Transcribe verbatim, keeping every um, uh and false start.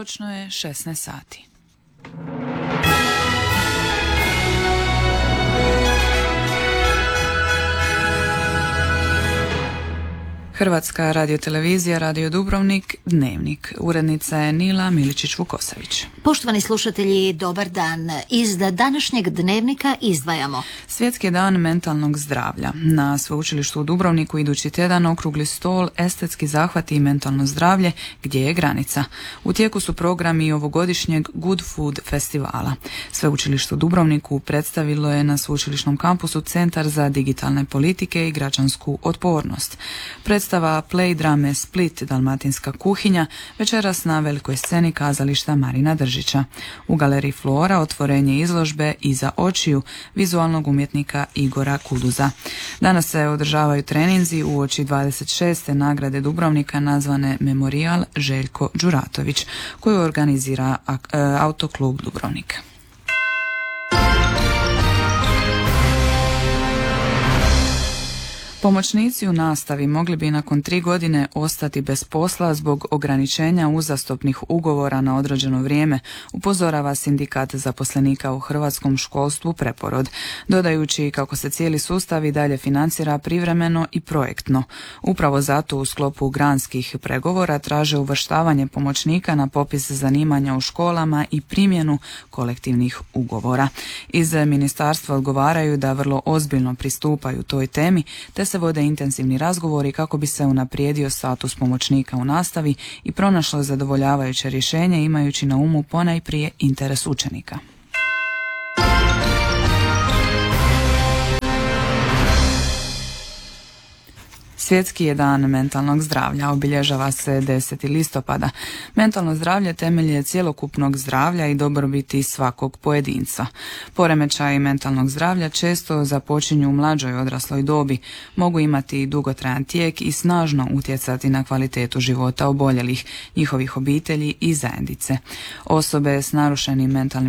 Točno je šesnaest sati. Hrvatska radiotelevizija, Radio Dubrovnik, Dnevnik. Urednica je Nila Miličić-Vukosavić. Poštovani slušatelji, dobar dan. Iz današnjeg Dnevnika izdvajamo Svjetski dan mentalnog zdravlja. Na Sveučilištu u Dubrovniku idući tjedan okrugli stol, estetski zahvati i mentalno zdravlje, gdje je granica. U tijeku su programi ovogodišnjeg Good Food festivala. Sveučilište u Dubrovniku predstavilo je na sveučilišnom kampusu Centar za digitalne politike i građansku otpornost. Predstava Play drame Split, Dalmatinska kuhinja, večeras na velikoj sceni kazališta Marina Držića. U galeriji Flora otvorenje izložbe Iza očiju vizualnog umjetnika Igora Kuduza. Danas se održavaju treninzi uoči dvadeset šeste nagrade Dubrovnika nazvane Memorijal Željko Đuratović, koju organizira Autoklub Dubrovnik. Pomoćnici u nastavi mogli bi nakon tri godine ostati bez posla zbog ograničenja uzastopnih ugovora na određeno vrijeme, upozorava sindikat zaposlenika u hrvatskom školstvu Preporod, dodajući kako se cijeli sustav i dalje financira privremeno i projektno. Upravo zato u sklopu granskih pregovora traže uvrštavanje pomoćnika na popis zanimanja u školama i primjenu kolektivnih ugovora. Iz ministarstva odgovaraju da vrlo ozbiljno pristupaju toj temi, te se vode intenzivni razgovori kako bi se unaprijedio status pomoćnika u nastavi i pronašlo zadovoljavajuće rješenje imajući na umu ponajprije interes učenika. Svjetski je dan mentalnog zdravlja, obilježava se deseti listopada. Mentalno zdravlje temelj je cjelokupnog zdravlja i dobrobiti svakog pojedinca. Poremećaji mentalnog zdravlja često započinju u mlađoj odrasloj dobi, mogu imati dugotrajan tijek i snažno utjecati na kvalitetu života oboljelih, njihovih obitelji i zajednice. Osobe s narušenim mentalnim